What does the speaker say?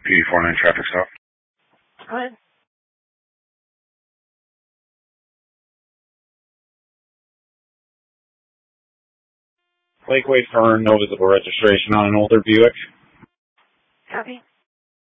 P49 traffic stop. Go ahead. Lakeway Fern, no visible registration on an older Buick. Copy.